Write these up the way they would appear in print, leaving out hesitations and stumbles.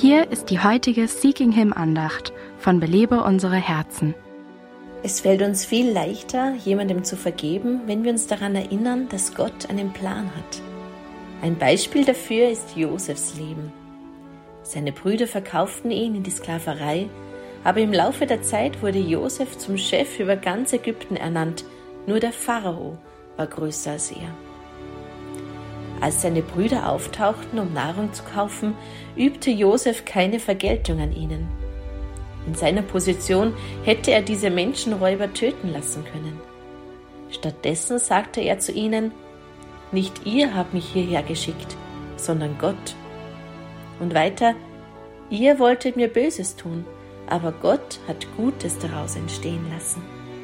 Hier ist die heutige Seeking Him Andacht von Belebe unsere Herzen. Es fällt uns viel leichter, jemandem zu vergeben, wenn wir uns daran erinnern, dass Gott einen Plan hat. Ein Beispiel dafür ist Josefs Leben. Seine Brüder verkauften ihn in die Sklaverei, aber im Laufe der Zeit wurde Josef zum Chef über ganz Ägypten ernannt. Nur der Pharao war größer als er. Als seine Brüder auftauchten, um Nahrung zu kaufen, übte Josef keine Vergeltung an ihnen. In seiner Position hätte er diese Menschenräuber töten lassen können. Stattdessen sagte er zu ihnen: Nicht ihr habt mich hierher geschickt, sondern Gott. Und weiter: Ihr wolltet mir Böses tun, aber Gott hat Gutes daraus entstehen lassen.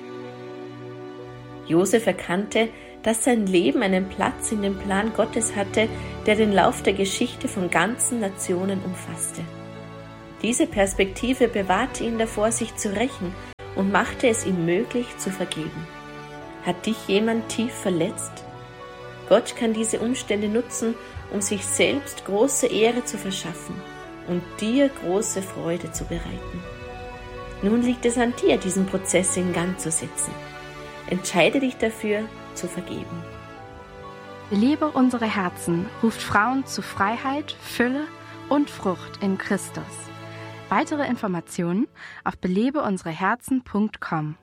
Josef erkannte, dass sein Leben einen Platz in dem Plan Gottes hatte, der den Lauf der Geschichte von ganzen Nationen umfasste. Diese Perspektive bewahrte ihn davor, sich zu rächen und machte es ihm möglich, zu vergeben. Hat dich jemand tief verletzt? Gott kann diese Umstände nutzen, um sich selbst große Ehre zu verschaffen und dir große Freude zu bereiten. Nun liegt es an dir, diesen Prozess in Gang zu setzen. Entscheide dich dafür, zu vergeben. Belebe unsere Herzen ruft Frauen zu Freiheit, Fülle und Frucht in Christus. Weitere Informationen auf belebeunsereherzen.com.